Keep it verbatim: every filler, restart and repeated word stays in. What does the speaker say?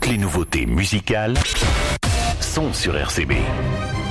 Toutes les nouveautés musicales sont sur R C B.